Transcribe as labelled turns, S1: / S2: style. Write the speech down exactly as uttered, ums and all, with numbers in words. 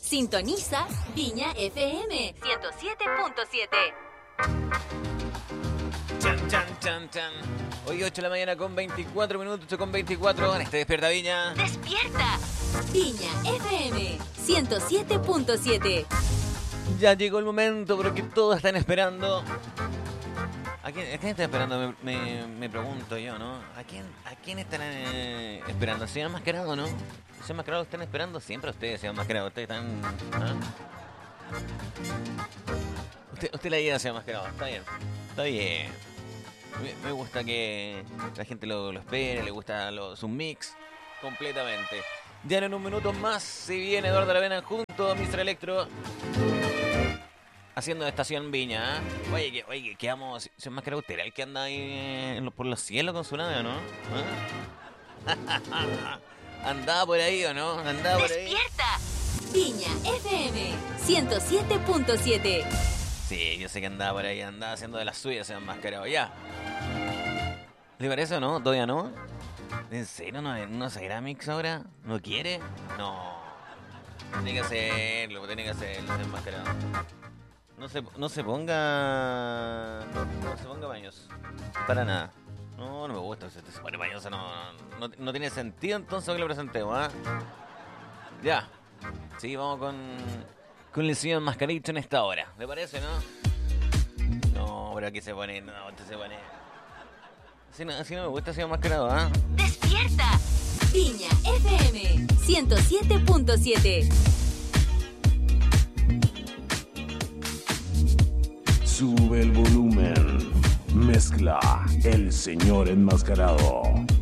S1: Sintoniza Viña F M ciento siete punto siete.
S2: Chan, chan, chan, chan. Hoy ocho de la mañana con veinticuatro minutos, ocho con veinticuatro. En este Despierta Viña.
S1: ¡Despierta! Viña F M ciento siete punto siete.
S2: Ya llegó el momento, pero que todos están esperando. ¿A quién, a quién están esperando? Me, me, me pregunto yo, ¿no? ¿A quién, a quién están eh, esperando? ¿Al señor Enmascarado, no? ¿El señor Enmascarado están esperando siempre a ustedes, señor Enmascarado? Ustedes están... ¿ah? Usted, usted la idea, señor Enmascarado. Está bien. Está bien. Me, me gusta que la gente lo, lo espere, le gusta lo, su mix completamente. Ya en un minuto más se viene Eduardo Aravena junto a mister Electro haciendo Estación Viña. ¿eh? Oye, que, oye, que vamos. ¿Se más que usted el que anda ahí en lo, por los cielos con su nave, o no? ¿Eh? ¿Andaba por ahí o no? ¿Andaba por ahí?
S1: ¡Despierta! Viña F M ciento siete punto siete.
S2: Sí, yo sé que andaba por ahí, andaba haciendo de las suyas, se han enmascarado ya. ¿Le parece o no? ¿Todavía no? ¿En serio? ¿No, no se irá mix ahora? ¿No quiere? No. Tiene que hacerlo, tiene que hacerlo, se enmascarado. No se, no se ponga... No se ponga baños. Para nada. No, no me gusta. Si se pone bañosa, no, no, no tiene sentido entonces que lo presentemos, ¿ah? ¿eh? Ya. Sí, vamos con... Con el señor Mascarito en esta hora. ¿Le parece, no? No, pero aquí se pone... No, usted se pone... Así no, así no me gusta, señor Mascarado, ¿ah? ¿eh?
S1: ¡Despierta! Viña F M ciento siete punto siete.
S3: Sube el volumen. Mezcla el señor enmascarado.